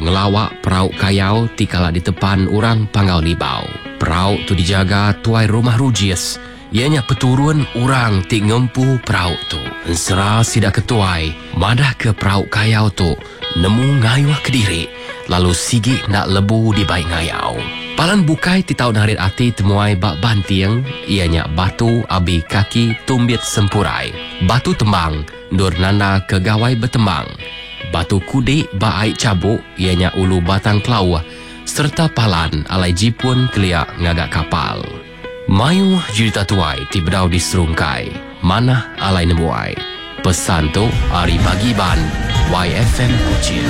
ngelawak perauk kayau tikala di depan orang Pangau Libau. Perauk tu dijaga tuai rumah Rujias. Ianya peturun orang tik ngempu perauk tu. Ensera sidak ketuai, madah ke perauk kayau tu, nemu ngayuah kediri, lalu sigi nak lebu di baik ngayau. Palan bukai titau narit ati temuai bak bantiang, ianya batu abi kaki tumbit sempurai. Batu tembang, dur nanda ke gawai betembang. Batu kudik bak aik cabuk, ianya ulu batang kelau, serta palan alai jipun keliak ngagak kapal. Mayu jurita tuai tibedau di serungkai, manah alai nemuai. Pesan tu, Ari Pagi Ban, YFM Kuching.